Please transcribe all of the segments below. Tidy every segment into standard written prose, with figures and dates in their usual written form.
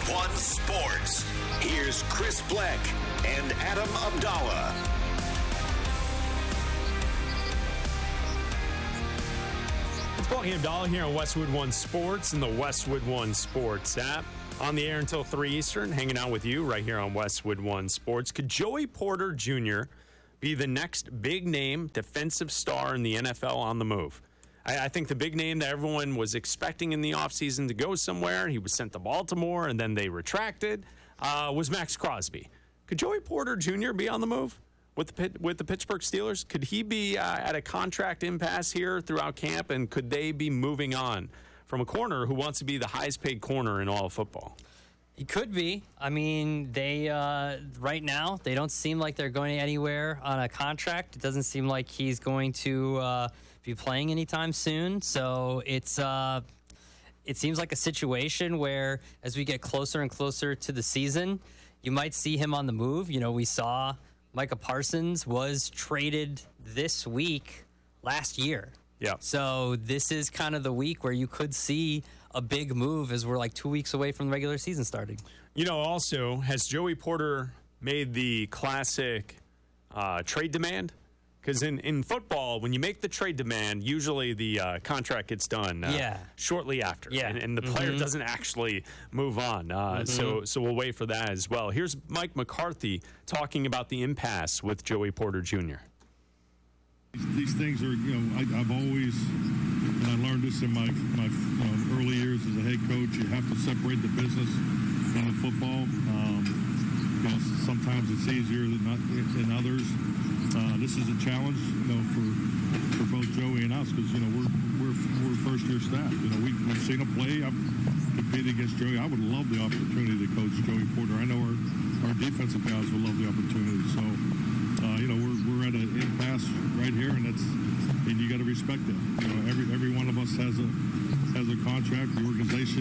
One Sports. Here's Chris Black and Adam Abdallah. It's Black and Abdallah here on Westwood One Sports and the Westwood One Sports app. On the air until 3 Eastern, hanging out with you right here on Westwood One Sports. Could Joey Porter Jr. be the next big name defensive star in the NFL on the move? I think the big name that everyone was expecting in the offseason to go somewhere, he was sent to Baltimore and then they retracted, was Max Crosby. Could Joey Porter Jr. be on the move with the Pittsburgh Steelers? Could he be at a contract impasse here throughout camp, and could they be moving on from a corner who wants to be the highest paid corner in all of football? He could be. I mean, they right now, they don't seem like they're going anywhere on a contract. It doesn't seem like he's going to be playing anytime soon. So it seems like a situation where as we get closer and closer to the season, you might see him on the move. You know, we saw Micah Parsons was traded this week last year. Yeah. So this is kind of the week where you could see a big move as we're like 2 weeks away from the regular season starting. You know, also, has Joey Porter made the classic trade demand? Because in football, when you make the trade demand, usually the contract gets done shortly after. Yeah. And the player doesn't actually move on. So we'll wait for that as well. Here's Mike McCarthy talking about the impasse with Joey Porter Jr. These things are, I've always, and I learned this in my early years as a head coach, you have to separate the business and the football. Sometimes it's easier than others. This is a challenge, for both Joey and us, because we're first year staff. We've seen him play. I've competed against Joey. I would love the opportunity to coach Joey Porter. I know our defensive guys would love the opportunity. So. We're at an impasse right here, and you got to respect that. Every one of us has a contract. The organization,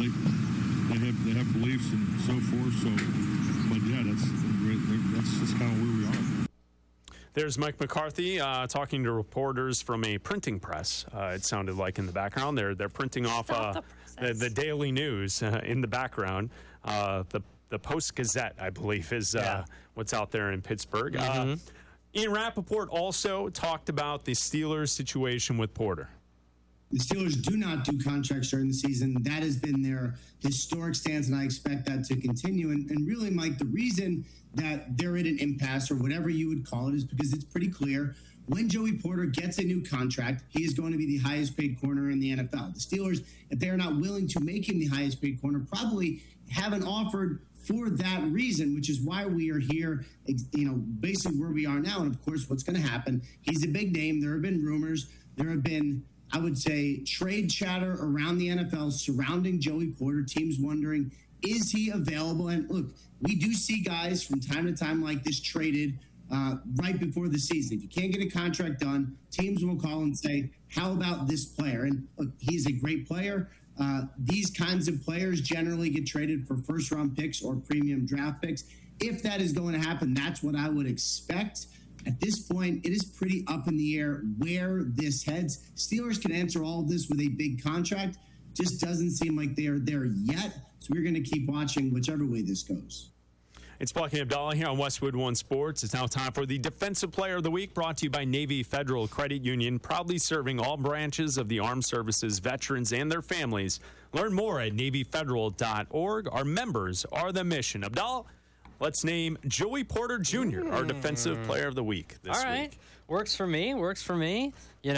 they have beliefs and so forth. So, but yeah, that's just kind of where we are. There's Mike McCarthy talking to reporters from a printing press. It sounded like in the background. They're printing off the Daily News in the background. The Post-Gazette, I believe, is what's out there in Pittsburgh. Ian Rappaport also talked about the Steelers' situation with Porter. The Steelers do not do contracts during the season. That has been their historic stance, and I expect that to continue. And really, Mike, the reason that they're in an impasse, or whatever you would call it, is because it's pretty clear when Joey Porter gets a new contract, he is going to be the highest paid corner in the NFL. The Steelers, if they're not willing to make him the highest paid corner, probably haven't offered for that reason, which is why we are here, basically where we are now. And of course, what's going to happen, he's a big name. There have been rumors. There have been, I would say, trade chatter around the NFL surrounding Joey Porter, teams wondering, is he available? And look, we do see guys from time to time like this traded right before the season. If you can't get a contract done, teams will call and say, how about this player? And look, he's a great player. These kinds of players generally get traded for first-round picks or premium draft picks. If that is going to happen, that's what I would expect. At this point, it is pretty up in the air where this heads. Steelers can answer all of this with a big contract. Just doesn't seem like they are there yet. So we're going to keep watching whichever way this goes. It's Black and Abdallah here on Westwood One Sports. It's now time for the Defensive Player of the Week, brought to you by Navy Federal Credit Union, proudly serving all branches of the armed services, veterans, and their families. Learn more at NavyFederal.org. Our members are the mission. Abdallah, let's name Joey Porter Jr. our Defensive Player of the Week this week. All right. Works for me.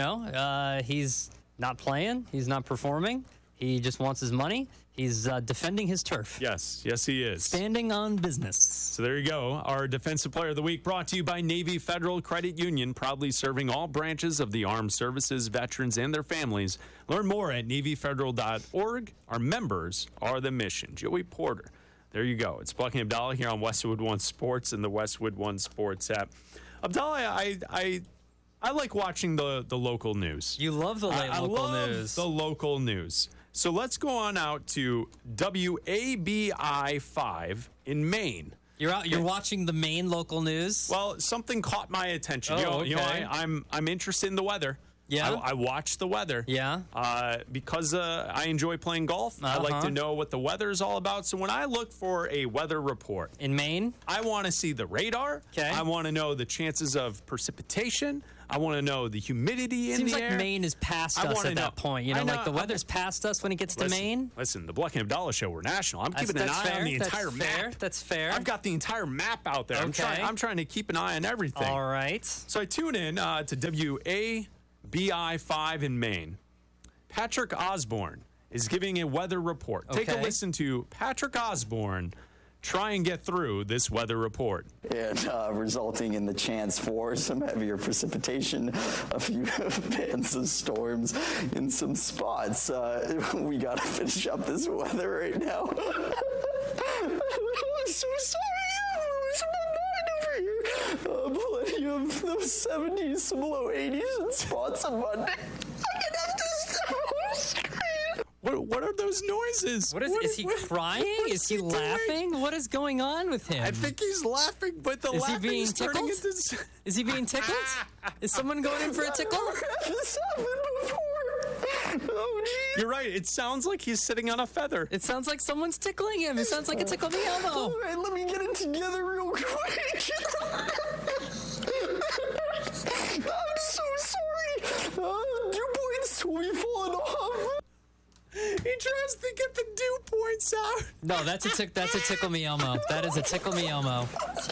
He's not playing. He's not performing. He just wants his money. He's defending his turf. Yes, he is. Standing on business. So there you go. Our Defensive Player of the Week, brought to you by Navy Federal Credit Union, proudly serving all branches of the armed services, veterans, and their families. Learn more at NavyFederal.org. Our members are the mission. Joey Porter. There you go. It's Black and Abdallah here on Westwood One Sports and the Westwood One Sports app. Abdallah, I like watching the local news. You love the local news. The local news. So let's go on out to WABI 5 in Maine. You're watching the Maine local news? Well, something caught my attention. Okay. I'm interested in the weather. Yeah. I watch the weather. Yeah. Because I enjoy playing golf. I like to know what the weather is all about. So when I look for a weather report in Maine, I want to see the radar. Okay. I want to know the chances of precipitation. I want to know the humidity in the air. Seems like Maine is past us at that point. You know, like the weather's past us when it gets to Maine. Listen, the Black and Abdallah show, we're national. I'm keeping an eye on the entire map. That's fair. I've got the entire map out there. Okay. I'm trying to keep an eye on everything. All right. So I tune in to WABI-5 in Maine. Patrick Osborne is giving a weather report. Take a listen to Patrick Osborne try and get through this weather report. And resulting in the chance for some heavier precipitation, a few bands of storms in some spots. We got to finish up this weather right now. I'm so sorry. I'm over here. Plenty of those 70s, some low 80s, and spots on Monday. I can have this screen. What are those noises? Is he crying? Is he laughing? What is going on with him? I think he's laughing, but the laughing is turning into... Is he being tickled? Is someone going in for a tickle? This happened before. Oh, geez. You're right. It sounds like he's sitting on a feather. It sounds like someone's tickling him. It sounds like a tickle me elbow. All right, let me get it together real quick. I'm so sorry. Dew points will be falling off. He tries to get the dew points out. No, that's a tickle me Elmo. That is a tickle me Elmo.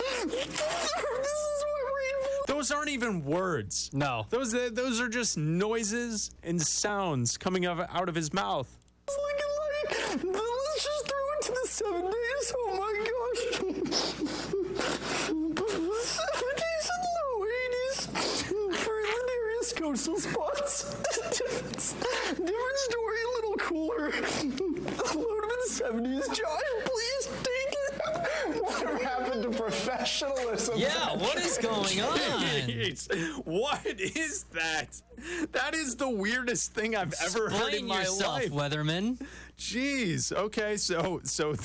Those aren't even words. No. Those are just noises and sounds coming out of his mouth. Let's just throw it to the 7 days. Oh my gosh. 70s and low 80s for various coastal spots. Different story, a little cooler. A load of the 70s. Josh, please take it. What happened to professionalism? Yeah, what is going on? What is that? That is the weirdest thing I've ever heard in my life. Weatherman. Jeez. Okay, so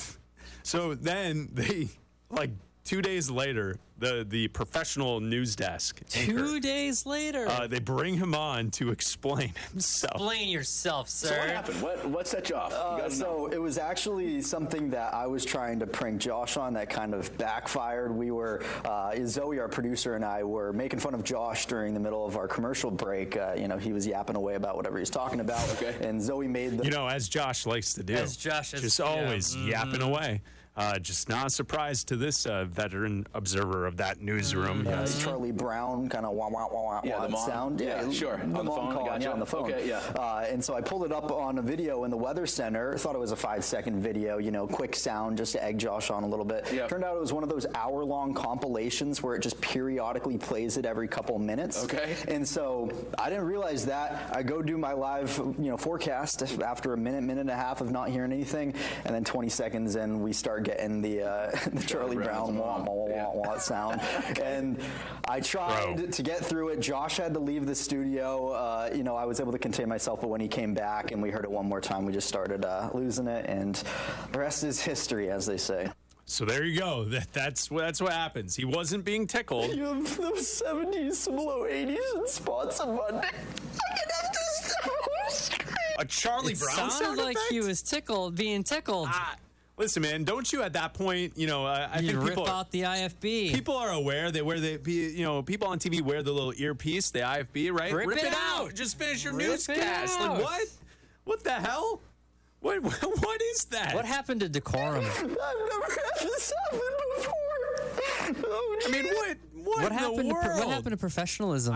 then they 2 days later, the professional news desk anchor, 2 days later, they bring him on to explain himself. Explain yourself, sir. So what happened? What set you off? So it was actually something that I was trying to prank Josh on that kind of backfired. We were, Zoe, our producer, and I were making fun of Josh during the middle of our commercial break. He was yapping away about whatever he was talking about. Okay. And Zoe made the... as Josh likes to do. As Josh is... Just always yapping away. Just not a surprise to this veteran observer of that newsroom. Charlie Brown kind of wah wah wah wah the mom. sound. Yeah, sure. The on the mom phone. calling, on the phone. Okay, yeah. And so I pulled it up on a video in the Weather Center. Thought it was a 5-second video, quick sound just to egg Josh on a little bit. Yep. Turned out it was one of those hour-long compilations where it just periodically plays it every couple minutes. Okay. And so I didn't realize that. I go do my live, forecast after a minute and a half of not hearing anything, and then 20 seconds in, we start getting the Charlie Brown wah wah wah wah sound. And I tried to get through it. Josh had to leave the studio. I was able to contain myself, but when he came back and we heard it one more time, we just started losing it, and the rest is history, as they say. So there you go. That's what happens. He wasn't being tickled. You have those 70s, some low 80s, and spots on Monday. I can have this screen. A Charlie Brown sound like effect? he was being tickled. Listen, man, don't you at that point, I think rip people out the IFB. People are aware they wear people on TV wear the little earpiece, the IFB, right? Rip it out. Just finish your Rip newscast. it out. Like what? What the hell? What is that? What happened to decorum? I've never had this happen before. Oh, I mean, what happened? in the world? What happened to professionalism?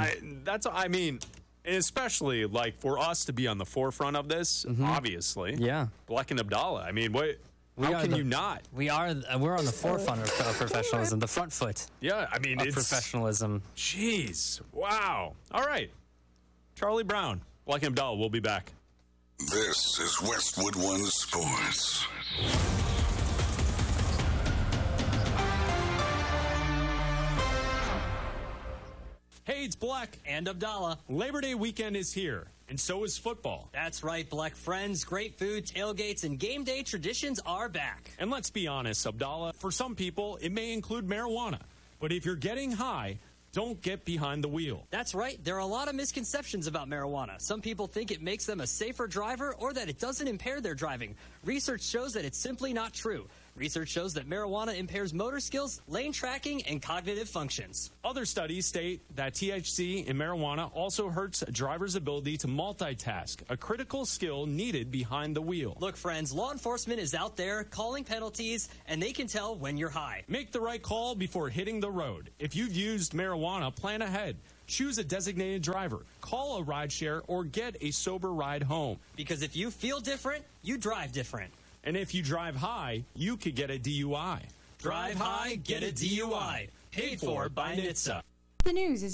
Especially for us to be on the forefront of this, obviously. Yeah. Black and Abdallah. I mean, how can you not? We're on the forefront of professionalism, the front foot. Yeah, I mean, it's professionalism. Jeez, wow. All right, Charlie Brown, Black and Abdallah. We'll be back. This is Westwood One Sports. Hey, it's Black and Abdallah. Labor Day weekend is here, and so is football. That's right, Black friends. Great food, tailgates, and game day traditions are back. And let's be honest, Abdallah, for some people, it may include marijuana. But if you're getting high, Don't get behind the wheel. That's right. There are a lot of misconceptions about marijuana. Some people think it makes them a safer driver or that it doesn't impair their driving. Research shows that it's simply not true. Research shows that marijuana impairs motor skills, lane tracking, and cognitive functions. Other studies state that THC in marijuana also hurts a driver's ability to multitask, a critical skill needed behind the wheel. Look, friends, law enforcement is out there calling penalties, and they can tell when you're high. Make the right call before hitting the road. If you've used marijuana, plan ahead. Choose a designated driver, call a rideshare, or get a sober ride home. Because if you feel different, you drive different. And if you drive high, you could get a DUI. Drive high, get a DUI. Paid for by NHTSA. The news is